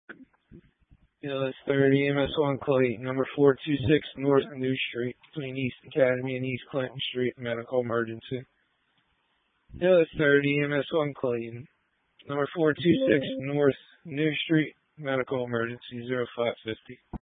ELS 30, MS1 Clayton, number 426 North New Street, between East Academy and East Clinton Street, medical emergency. ELS 30, MS1 Clayton, number 426 North New Street, medical emergency, 0550.